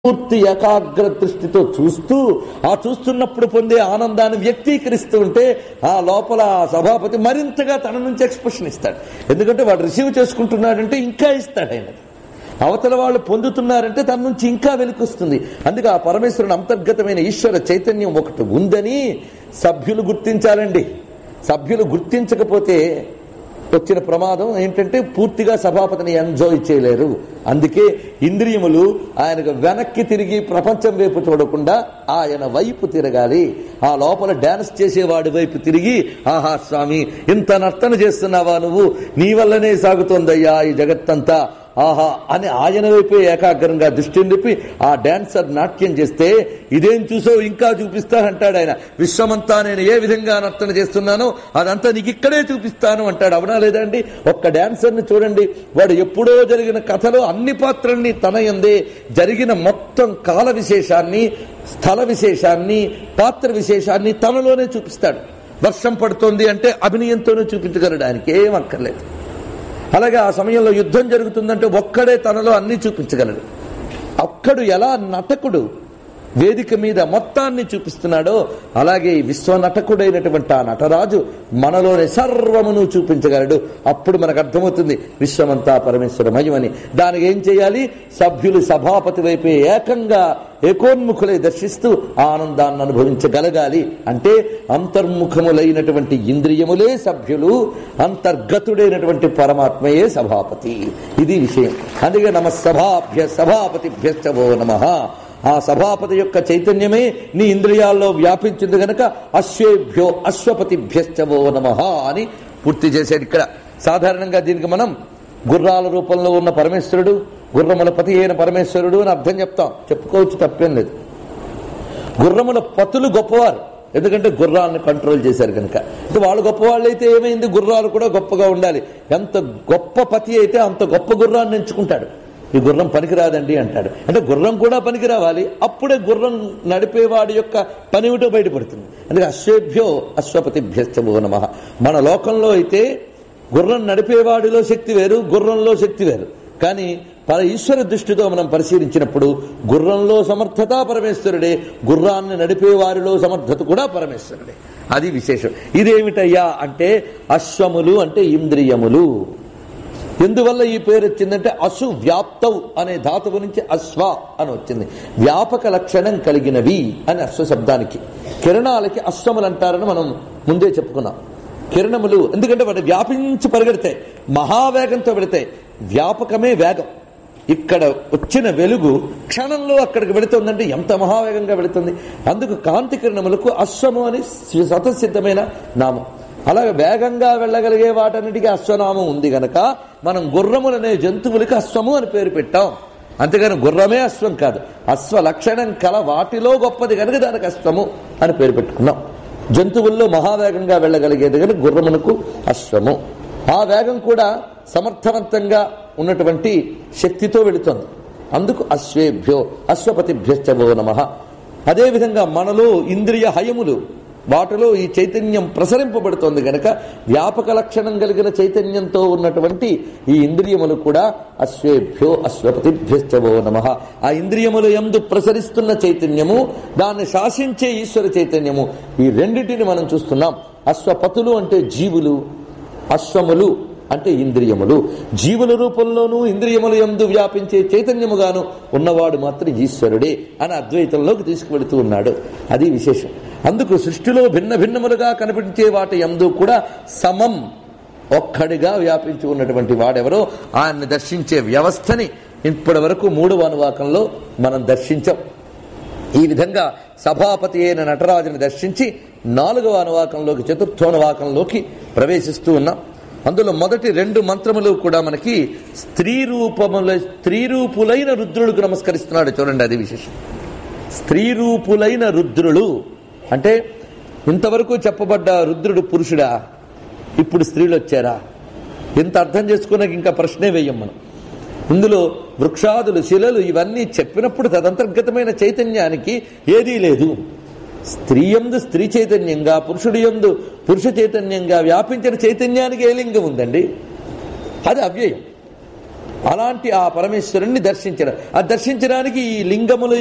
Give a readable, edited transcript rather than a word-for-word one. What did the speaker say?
పూర్తి ఏకాగ్ర దృష్టితో చూస్తూ ఆ చూస్తున్నప్పుడు పొందే ఆనందాన్ని వ్యక్తీకరిస్తూ ఉంటే ఆ లోపల సభాపతి మరింతగా తన నుంచి ఎక్స్ప్రెషన్ ఇస్తాడు. ఎందుకంటే వాడు రిసీవ్ చేసుకుంటున్నాడంటే ఇంకా ఇస్తాడు ఆయన. అవతల వాళ్ళు పొందుతున్నారంటే తన నుంచి ఇంకా వెలుకొస్తుంది. అందుకే ఆ పరమేశ్వరుని అంతర్గతమైన ఈశ్వర చైతన్యం ఒకటి ఉందని సభ్యులు గుర్తించాలండి. సభ్యులు గుర్తించకపోతే వచ్చిన ప్రమాదం ఏంటంటే పూర్తిగా సభాపతిని ఎంజాయ్ చేయలేరు. అందుకే ఇంద్రియములు ఆయనకు వెనక్కి తిరిగి ప్రపంచం వైపు చూడకుండా ఆయన వైపు తిరగాలి. ఆ లోపల డాన్స్ చేసేవాడి వైపు తిరిగి, ఆహా స్వామి ఇంత నర్తన చేస్తున్నావా నువ్వు, నీ వల్లనే సాగుతోందయ్యా ఈ జగత్తంతా, ఆహా అని ఆయన వైపే ఏకాగ్రంగా దృష్టిని నిలిపి ఆ డాన్సర్ నాట్యం చేస్తే ఇదేం చూసో ఇంకా చూపిస్తానంటాడు ఆయన. విశ్వమంతా నేను ఏ విధంగా నర్తన చేస్తున్నానో అదంతా నీకు ఇక్కడే చూపిస్తాను అంటాడు. అవునా లేదండి? ఒక్క డాన్సర్ని చూడండి, వాడు ఎప్పుడో జరిగిన కథలో అన్ని పాత్రల్ని తన యందే జరిగిన మొత్తం కాల విశేషాన్ని, స్థల విశేషాన్ని, పాత్ర విశేషాన్ని తనలోనే చూపిస్తాడు. వర్షం పడుతోంది అంటే అభినయంతోనే చూపించగలడు, ఆయనకి ఏం అక్కర్లేదు. అలాగే ఆ సమయంలో యుద్ధం జరుగుతుందంటే ఒక్కడే తనలో అన్ని చూపించగలడు. ఒక్కడు ఎలా నటకుడు వేదిక మీద మొత్తాన్ని చూపిస్తున్నాడో అలాగే విశ్వనటకుడైనటువంటి ఆ నటరాజు మనలోని సర్వమును చూపించగలడు. అప్పుడు మనకు అర్థమవుతుంది విశ్వమంతా పరమేశ్వరమయమని. దానికి ఏం చేయాలి? సభ్యులు సభాపతి వైపే ఏకంగా ఏకోన్ముఖులై దర్శిస్తూ ఆనందాన్ని అనుభవించగలగాలి. అంటే అంతర్ముఖములైనటువంటి ఇంద్రియములే సభ్యులు, అంతర్గతుడైనటువంటి పరమాత్మయే సభాపతి. ఇది విషయం. అందుకే నమ సభాభ్య సభాపతిభ్యశ్చ వో నమః. ఆ సభాపతి యొక్క చైతన్యమే నీ ఇంద్రియాల్లో వ్యాపించింది గనక అశ్వేభ్యో అశ్వపతిభ్యశ్చ వో నమః అని పూర్తి చేశాడు. ఇక్కడ సాధారణంగా దీనికి మనం గుర్రాల రూపంలో ఉన్న పరమేశ్వరుడు, గుర్రముల పతి అయిన పరమేశ్వరుడు అని అర్థం చెప్పుకోవచ్చు, తప్పేం లేదు. గుర్రముల పతులు గొప్పవారు, ఎందుకంటే గుర్రాలను కంట్రోల్ చేశారు కనుక. వాళ్ళు గొప్పవాళ్ళు అయితే ఏమైంది, గుర్రాలు కూడా గొప్పగా ఉండాలి. ఎంత గొప్ప పతి అయితే అంత గొప్ప గుర్రాన్ని ఎంచుకుంటాడు. ఈ గుర్రం పనికిరాదండి అంటాడు. అంటే గుర్రం కూడా పనికి రావాలి, అప్పుడే గుర్రం నడిపేవాడి యొక్క పనిమిటో బయటపడుతుంది. అందుకే అశ్వేభ్యో అశ్వపతిభ్యశ్చ వో నమః. మన లోకంలో అయితే గుర్రం నడిపేవాడిలో శక్తి వేరు, గుర్రంలో శక్తి వేరు. కానీ ఈశ్వర దృష్టితో మనం పరిశీలించినప్పుడు గుర్రంలో సమర్థత పరమేశ్వరుడే, గుర్రాన్ని నడిపేవారిలో సమర్థత కూడా పరమేశ్వరుడే. అది విశేషం. ఇదేమిటయ్యా అంటే అశ్వములు అంటే ఇంద్రియములు. ఎందువల్ల ఈ పేరు వచ్చిందంటే అసు వ్యాప్తౌ అనే ధాతువు నుంచి అశ్వ అని వచ్చింది. వ్యాపక లక్షణం కలిగినవి అని అశ్వ శబ్దానికి. కిరణాలకి అశ్వములు అంటారని మనం ముందే చెప్పుకున్నాం. కిరణములు ఎందుకంటే వాటి వ్యాపించి పరిగెడతాయి, మహావేగంతో పెడతాయి. వ్యాపకమే వేగం. ఇక్కడ వచ్చిన వెలుగు క్షణంలో అక్కడికి వెళుతుందంటే ఎంత మహావేగంగా వెళుతుంది. అందుకు కాంతి కిరణములకు అశ్వము అని స్వతసిద్ధమైన నామం. అలాగే వేగంగా వెళ్ళగలిగే వాటన్నిటికీ అశ్వనామం ఉంది గనక మనం గుర్రములనే జంతువులకి అశ్వము అని పేరు పెట్టాం. అంతేగాని గుర్రమే అశ్వం కాదు, అశ్వ లక్షణం కల వాటిలో గొప్పది కనుక దానికి అశ్వము అని పేరు పెట్టుకున్నాం. జంతువుల్లో మహావేగంగా వెళ్ళగలిగేది కనుక గుర్రమునకు అశ్వము. ఆ వేగం కూడా సమర్థవంతంగా ఉన్నటువంటి శక్తితో వెళుతుంది. అందుకు అశ్వేభ్యో అశ్వపతిభ్యశ్చ వో నమః. అదేవిధంగా మనలో ఇంద్రియ హయములు, వాటిలో ఈ చైతన్యం ప్రసరింపబడుతోంది గనక వ్యాపక లక్షణం కలిగిన చైతన్యంతో ఉన్నటువంటి ఈ ఇంద్రియములు కూడా అశ్వేభ్యో అశ్వపతిభ్యశ్చ వో నమః. ఆ ఇంద్రియములు యందు ప్రసరిస్తున్న చైతన్యము, దాన్ని శాసించే ఈశ్వర చైతన్యము, ఈ రెండింటిని మనం చూస్తున్నాం. అశ్వపతులు అంటే జీవులు, అశ్వములు అంటే ఇంద్రియములు. జీవుల రూపంలోనూ ఇంద్రియములు యందు వ్యాపించే చైతన్యముగాను ఉన్నవాడు మాత్రం ఈశ్వరుడే అని అద్వైతంలోకి తీసుకువెళుతూ ఉన్నాడు. అది విశేషం. అందుకు సృష్టిలో భిన్న భిన్నములుగా కనిపించే వాటి యందు కూడా సమం ఒక్కడిగా వ్యాపించి ఉన్నటువంటి వాడెవరో ఆయన్ని దర్శించే వ్యవస్థని ఇప్పటి వరకు 3వ అనువాకంలో మనం దర్శించాం. ఈ విధంగా సభాపతి అయిన నటరాజుని దర్శించి 4వ అనువాకంలోకి, 4వ అనువాకంలోకి ప్రవేశిస్తూ ఉన్నాం. అందులో మొదటి 2 మంత్రములు కూడా మనకి స్త్రీరూపులైన రుద్రులకు నమస్కరిస్తున్నాడు. చూడండి, అది విశేషం. స్త్రీరూపులైన రుద్రులు అంటే ఇంతవరకు చెప్పబడ్డ రుద్రుడు పురుషుడా, ఇప్పుడు స్త్రీలు వచ్చారా? ఇంత అర్థం చేసుకున్నాక ఇంకా ప్రశ్నే వేయం మనం. ఇందులో వృక్షాదులు, శిలలు ఇవన్నీ చెప్పినప్పుడు తదంతర్గతమైన చైతన్యానికి ఏదీ లేదు. స్త్రీ యందు స్త్రీ చైతన్యంగా, పురుషుడి యందు పురుష చైతన్యంగా వ్యాపించిన చైతన్యానికి ఏ లింగం ఉందండి? అది అవ్యయం. అలాంటి ఆ పరమేశ్వరుణ్ణి దర్శించడం, ఆ దర్శించడానికి ఈ లింగములు